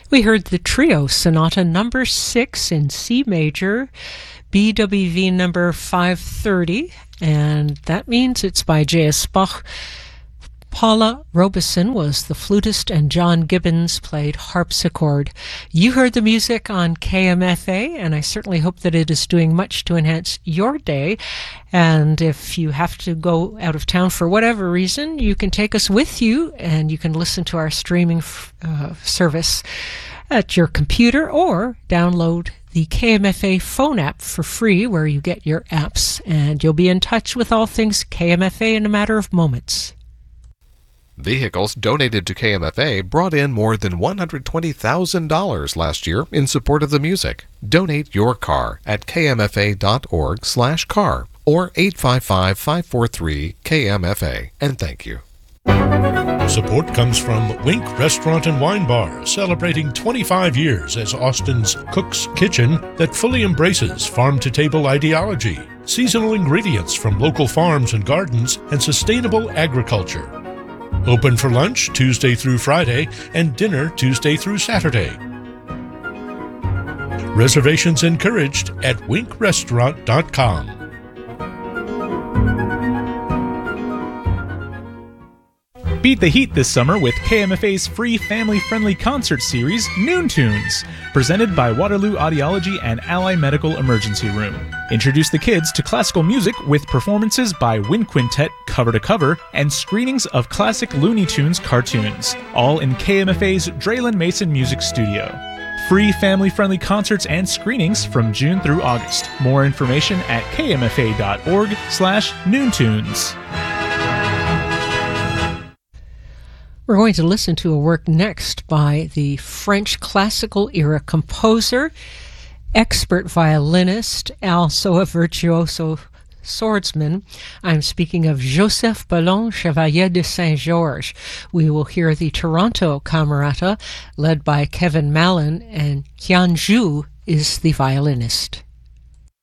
We heard the Trio Sonata number 6 in C major, BWV number 530, and that means it's by J.S. Bach. Paula Robeson was the flutist and John Gibbons played harpsichord. You heard the music on KMFA, and I certainly hope that it is doing much to enhance your day. And if you have to go out of town for whatever reason, you can take us with you, and you can listen to our streaming service at your computer or download the KMFA phone app for free where you get your apps, and you'll be in touch with all things KMFA in a matter of moments. Vehicles donated to KMFA brought in more than $120,000 last year in support of the music. Donate your car at kmfa.org/car or 855-543-KMFA. And thank you. Support comes from Wink Restaurant and Wine Bar, celebrating 25 years as Austin's Cook's Kitchen that fully embraces farm-to-table ideology, seasonal ingredients from local farms and gardens, and sustainable agriculture. Open for lunch Tuesday through Friday and dinner Tuesday through Saturday. Reservations encouraged at winkrestaurant.com. Beat the heat this summer with KMFA's free family-friendly concert series, Noon Tunes, presented by Waterloo Audiology and Ally Medical Emergency Room. Introduce the kids to classical music with performances by Wind Quintet cover to cover and screenings of classic Looney Tunes cartoons, all in KMFA's Draylen Mason Music Studio. Free family-friendly concerts and screenings from June through August. More information at kmfa.org/noontunes. We're going to listen to a work next by the French classical era composer, expert violinist, also a virtuoso swordsman. I'm speaking of Joseph Ballon, Chevalier de Saint-Georges. We will hear the Toronto Camerata led by Kevin Mallon, and Hyun Joo is the violinist.